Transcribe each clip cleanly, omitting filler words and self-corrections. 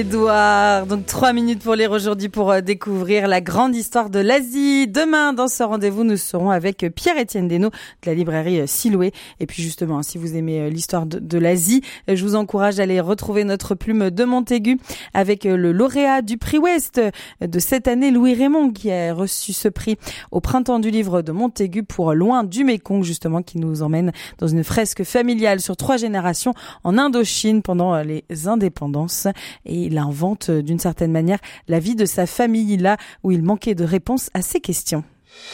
Edouard, donc 3 minutes pour lire aujourd'hui pour découvrir la grande histoire de l'Asie. Demain, dans ce rendez-vous, nous serons avec Pierre-Étienne Desnaux de la librairie Siloué. Et puis justement, si vous aimez l'histoire de l'Asie, je vous encourage à aller retrouver notre plume de Montaigu avec le lauréat du prix Ouest de cette année, Louis Raymond, qui a reçu ce prix au printemps du livre de Montaigu pour Loin du Mékong, justement, qui nous emmène dans une fresque familiale sur 3 générations en Indochine pendant les indépendances. Et il invente d'une certaine manière la vie de sa famille, là où il manquait de réponses à ces questions.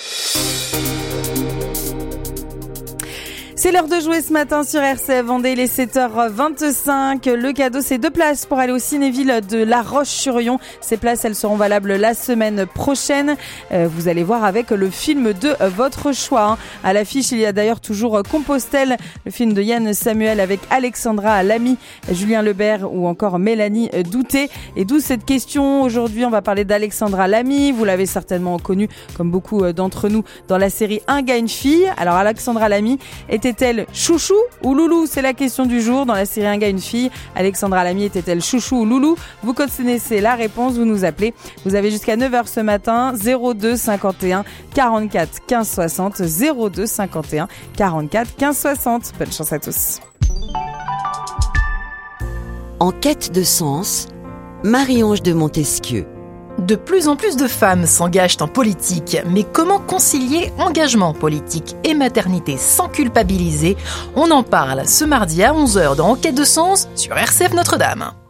C'est l'heure de jouer ce matin sur RCF Vendée, il est 7h25. Le cadeau, c'est 2 places pour aller au Cinéville de La Roche-sur-Yon. Ces places, elles seront valables la semaine prochaine. Vous allez voir avec le film de votre choix. À l'affiche, il y a d'ailleurs toujours Compostelle, le film de Yann Samuel avec Alexandra Lamy, Julien Lebert ou encore Mélanie Douté. Et d'où cette question aujourd'hui, on va parler d'Alexandra Lamy. Vous l'avez certainement connue, comme beaucoup d'entre nous, dans la série Un gars, une fille. Alors Alexandra Lamy était-elle chouchou ou loulou? C'est la question du jour dans la série Un gars, une fille. Alexandra Lamy était-elle chouchou ou loulou? Vous connaissez la réponse, vous nous appelez. Vous avez jusqu'à 9h ce matin, 02 51 44 15 60, 02 51 44 15 60. Bonne chance à tous. En quête de sens, Marie-Ange de Montesquieu. De plus en plus de femmes s'engagent en politique, mais comment concilier engagement politique et maternité sans culpabiliser? On en parle ce mardi à 11h dans En quête de sens sur RCF Notre-Dame.